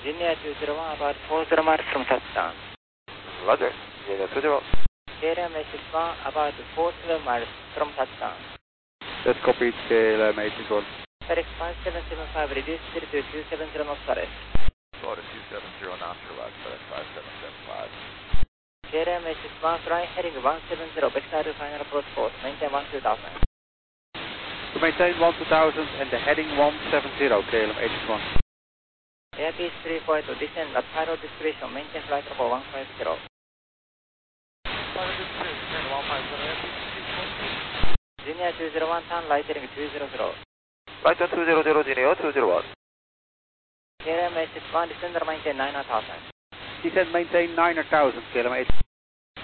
Junior 201 about 40 miles from touchdown. Roger. Junior 20. KLM 861 about 40 miles from touchdown. That's copied, KLM 861. FedEx 5775 reduced to 270 knots forest. Florida 270 knots for left, FedEx 5775. KLM 861 flying heading 170, vector to final approach course, maintain 12000. To maintain 12000 and the heading 170, KLM 861. Airbus 342, descend at pyro discretion, maintain flight level 150. Junior 201, turn right heading 200. Right on 200, Junior 201. KLM 861, descend and maintain 9000. Descend maintain 9000, KLM 861.